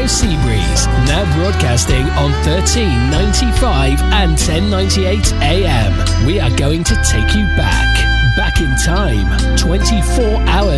Radio Seabreeze, now broadcasting on 1395 and 1098 AM. We are going to take you back in time, 24 hours